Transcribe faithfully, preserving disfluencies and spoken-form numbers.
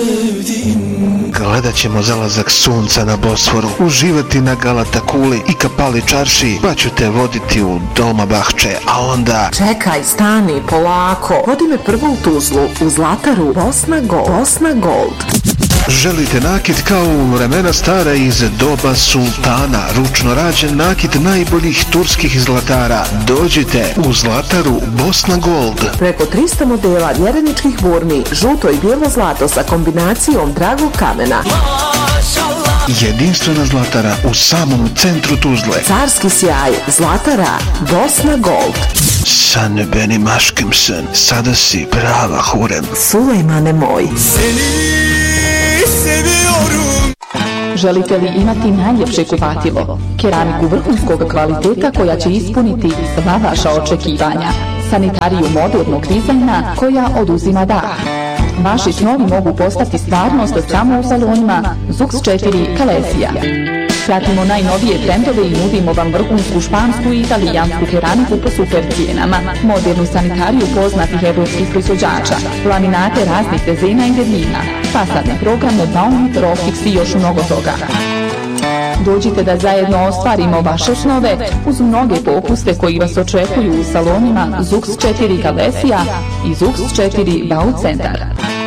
Gledat ćemo zalazak sunca na Bosforu, uživati na Galata kuli i Kapali čarši, pa ću te voditi u Dolmabahče, a onda... Čekaj, stani, polako. Vodi me prvo u Tuzlu, u Zlataru, Bosna Gold. Bosna Gold. Želite nakit kao u vremena stara iz doba sultana, ručno rađen nakit najboljih turskih zlatara? Dođite u Zlataru Bosna Gold. Preko trista modela vjereničkih burmi, žuto i bijelo zlato sa kombinacijom dragog kamena. Jedinstvena Zlatara u samom centru Tuzle. Carski sjaj, Zlatara Bosna Gold. Sen benim aşkımsın, sada si prava hurem. Sulejmane moj. Želite li imati najljepše kupatilo? Keramiku vrhunskog kvaliteta koja će ispuniti sva vaša očekivanja. Sanitariju modernog dizajna koja oduzima dah. Vaši snovi mogu postati stvarnost samo u salonima Zux četiri Kalesija. Pratimo najnovije trendove i nudimo vam vrhunsku špansku i italijansku keramiku po super cijenama, modernu sanitariju poznatih evropskih proizvođača, laminate raznih dezena i debljina, fasadne programe, Baumit, Rofix i još mnogo toga. Dođite da zajedno ostvarimo vaše snove uz mnoge popuste koji vas očekuju u salonima Zux četiri Kalesija i Zux četiri Bau centar.